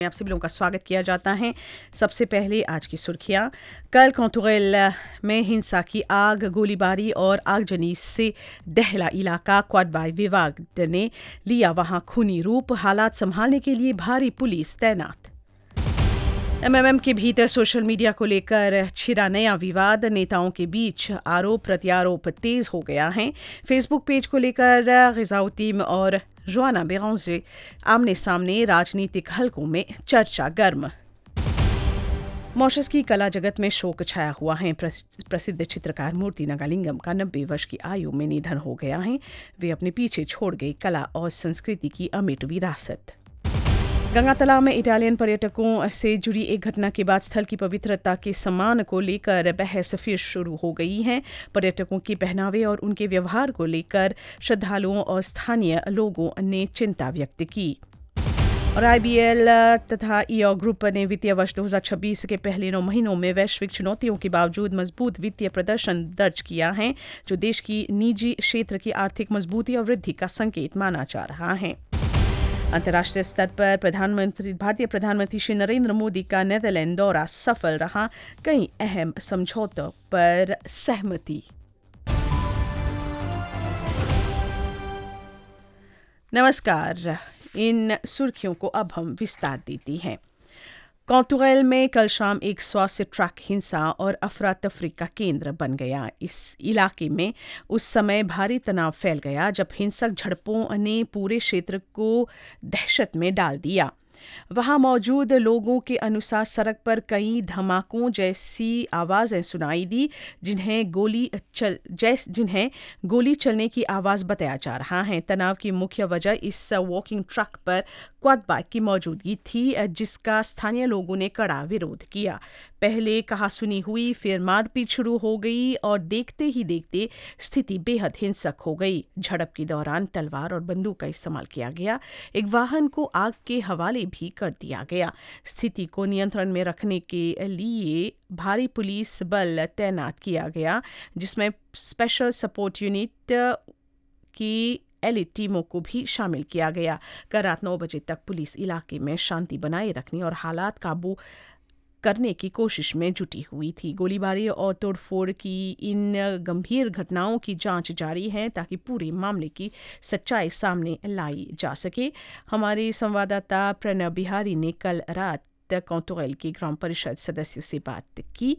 आप सभी लोगों का स्वागत किया जाता है। सबसे पहले आज की सुर्खियां। कल कौंतुगल में हिंसा की आग, गोलीबारी और आगजनी से दहला इलाका। क्वाडबाई विभाग ने लिया वहां खूनी रूप। हालात संभालने के लिए भारी पुलिस तैनात। एमएमएम के भीतर सोशल मीडिया को लेकर छिड़ा नया विवाद। नेताओं के बीच आरोप प्रत्यारोप तेज हो गया है। फेसबुक पेज को लेकर गिजाउद्दीन और जोआना बेरांजे आमने सामने। राजनीतिक हलकों में चर्चा गर्म। मॉरिशस की कला जगत में शोक छाया हुआ है। प्रसिद्ध चित्रकार मूर्ति नगालिंगम का 90 वर्ष की आयु में निधन हो गया है। वे अपने पीछे छोड़ गए कला और संस्कृति की अमिट विरासत। गंगा तालाब में इटालियन पर्यटकों से जुड़ी एक घटना के बाद स्थल की पवित्रता के सम्मान को लेकर बहस फिर शुरू हो गई है। पर्यटकों के पहनावे और उनके व्यवहार को लेकर श्रद्धालुओं और स्थानीय लोगों ने चिंता व्यक्त की। और आईबीएल तथा ईओ ग्रुप ने वित्तीय वर्ष 2026 के पहले 9 महीनों में वैश्विक चुनौतियों के बावजूद मजबूत वित्तीय प्रदर्शन दर्ज किया है, जो देश की निजी क्षेत्र की आर्थिक मजबूती और वृद्धि का संकेत माना जा रहा है। अंतर्राष्ट्रीय स्तर पर भारतीय प्रधानमंत्री श्री नरेंद्र मोदी का नीदरलैंड दौरा सफल रहा। कई अहम समझौतों पर सहमति। नमस्कार, इन सुर्खियों को अब हम विस्तार देती हैं। कौंतुगल में कल शाम एक स्वास्थ्य ट्रक हिंसा और अफरा तफरी का केंद्र बन गया। इस इलाके में उस समय भारी तनाव फैल गया जब हिंसक झड़पों ने पूरे क्षेत्र को दहशत में डाल दिया। वहां मौजूद लोगों के अनुसार सड़क पर कई धमाकों जैसी आवाज़ें सुनाई दी, जिन्हें गोली चलने की आवाज़ बताया जा रहा है। तनाव की मुख्य वजह इस वॉकिंग ट्रक पर क्वाड बाइक की मौजूदगी थी, जिसका स्थानीय लोगों ने कड़ा विरोध किया। पहले कहासुनी हुई, फिर मारपीट शुरू हो गई और देखते ही देखते स्थिति बेहद हिंसक हो गई। झड़प के दौरान तलवार और बंदूक का इस्तेमाल किया गया। एक वाहन को आग के हवाले भी कर दिया गया। स्थिति को नियंत्रण में रखने के लिए भारी पुलिस बल तैनात किया गया, जिसमें स्पेशल सपोर्ट यूनिट की एलिट टीमों को भी शामिल किया गया। कल रात 9 बजे तक पुलिस इलाके में शांति बनाए रखने और हालात काबू करने की कोशिश में जुटी हुई थी। गोलीबारी और तोड़फोड़ की इन गंभीर घटनाओं की जांच जारी है ताकि पूरे मामले की सच्चाई सामने लाई जा सके। हमारे संवाददाता प्रणव बिहारी ने कल रात कौंतुगल के ग्राम परिषद सदस्यों से बात की।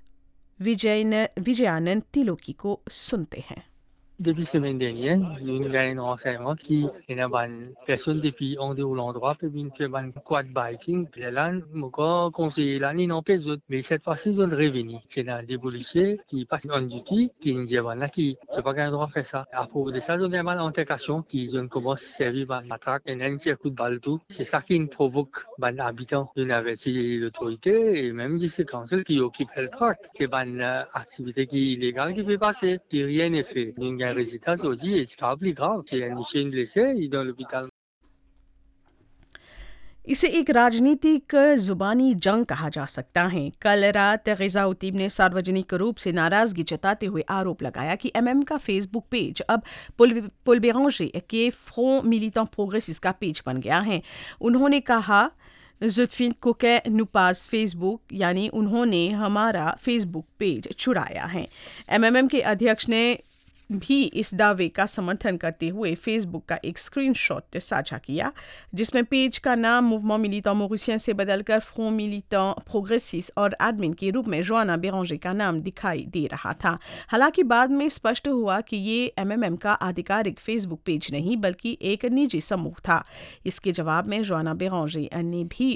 विजयानंद तिलोकी को सुनते हैं। Depuis semaine dernière, il y a eu un renseignement qui est une personne depuis on de l'endroit puis une fait un quad biking puis là mon conseiller là ni non pas autres mais cette fois-ci ils ont revenu c'est dans des policiers qui passent on duty qui nous disent voilà qui peut pas un droit faire ça à propos de ça ils ont eu une altercation qui ont commencé à servir par matraque et un coup de balle tout c'est ça qui nous provoque les habitants de avertir l'autorité et même du council qui occupe le truck c'est une activité qui est illégale qui fait passer qui rien n'est fait un résultat aujourd'hui est plus grave. C'est un chien blessé, il est dans l'hôpital. इसे एक राजनीतिक जुबानी जंग कहा जा सकता है। कल रात गिजाउद्दीन ने सार्वजनिक रूप से नाराजगी जताते हुए आरोप लगाया कि एमएम का फेसबुक पेज अब पुल बेरांजे के फ्रंट मिलिटेंट प्रोग्रेसिस का पेज बन गया है। उन्होंने कहा जुल्फिन कोके नुपास फेसबुक यानी उन्होंने हमारा फेसबुक पेज चुराया है। एमएमएम के अध्यक्ष ने भी इस दावे का समर्थन करते हुए फेसबुक का एक स्क्रीनशॉट साझा किया, जिसमें पेज का नाम मूवमेंट मिलिटेंट मॉरिशियन से बदलकर फ्रंट मिलिटेंट प्रोग्रेसिस और एडमिन के रूप में जोआना बेरांजे का नाम दिखाई दे रहा था। हालांकि बाद में स्पष्ट हुआ कि ये एमएमएम का आधिकारिक फेसबुक पेज नहीं बल्कि एक निजी समूह था। इसके जवाब में जोआना बेरांजे ने भी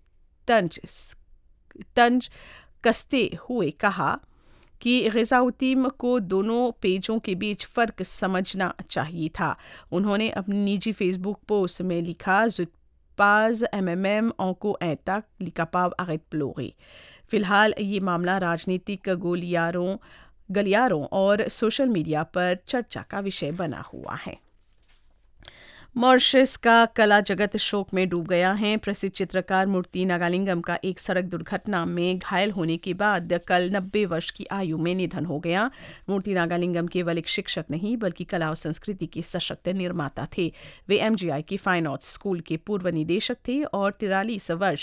तंज कसते हुए कहा कि गिजाउद्दीन को दोनों पेजों के बीच फ़र्क समझना चाहिए था। उन्होंने अपनी निजी फेसबुक पोस्ट में लिखा जुपाज एमएमएम ओंको तक लिकापाव आरेट प्लोरे। फिलहाल ये मामला राजनीतिक गलियारों और सोशल मीडिया पर चर्चा का विषय बना हुआ है। मॉरिशस का कला जगत शोक में डूब गया है। प्रसिद्ध चित्रकार मूर्ति नागालिंगम का एक सड़क दुर्घटना में घायल होने के बाद कल 90 वर्ष की आयु में निधन हो गया। मूर्ति नागालिंगम केवल एक शिक्षक नहीं बल्कि कला और संस्कृति के सशक्त निर्माता थे। वे एमजीआई की फाइन आर्ट्स स्कूल के पूर्व निदेशक थे और 43 वर्ष